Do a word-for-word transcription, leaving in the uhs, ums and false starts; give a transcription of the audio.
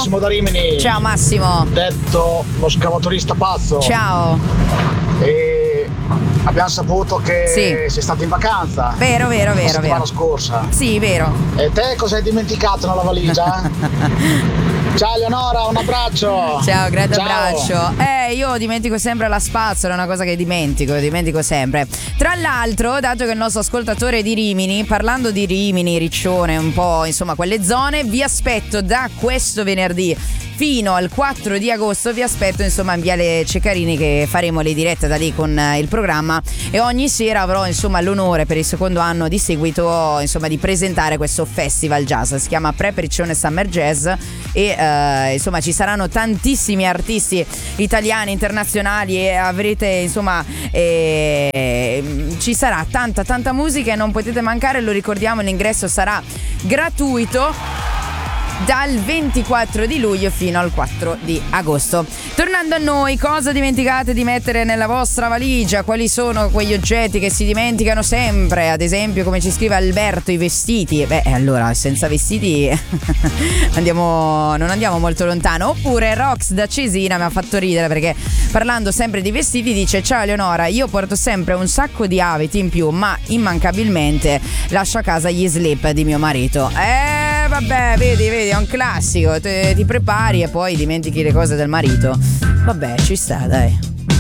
Massimo da Rimini. Ciao Massimo. Detto lo scavatorista pazzo. Ciao. E abbiamo saputo che sì. sei stato in vacanza. Vero, vero, vero. La settimana vero. scorsa. Sì, vero. E te cosa hai dimenticato nella valigia? Ciao Eleonora, un abbraccio. Ciao, grande Ciao. abbraccio. Eh, io dimentico sempre la spazzola, è una cosa che dimentico, dimentico sempre. Tra l'altro, dato che il nostro ascoltatore è di Rimini, parlando di Rimini, Riccione, un po' insomma quelle zone, vi aspetto da questo venerdì fino al quattro di agosto, vi aspetto insomma in Viale Ceccarini, che faremo le dirette da lì con il programma, e ogni sera avrò insomma l'onore per il secondo anno di seguito insomma di presentare questo festival jazz. Si chiama Prep Riccione Summer Jazz e eh, insomma ci saranno tantissimi artisti italiani, internazionali, e avrete insomma eh, ci sarà tanta tanta musica e non potete mancare. Lo ricordiamo, l'ingresso sarà gratuito dal ventiquattro di luglio fino al quattro di agosto. Tornando a noi, cosa dimenticate di mettere nella vostra valigia? Quali sono quegli oggetti che si dimenticano sempre? Ad esempio, come ci scrive Alberto, i vestiti. Beh, allora, senza vestiti andiamo, non andiamo molto lontano. Oppure Rox da Cesina mi ha fatto ridere, perché parlando sempre di vestiti dice: ciao Eleonora, io porto sempre un sacco di abiti in più, ma immancabilmente lascio a casa gli slip di mio marito. Eh vabbè, vedi, vedi, è un classico. Te, ti prepari e poi dimentichi le cose del marito. Vabbè, ci sta, dai.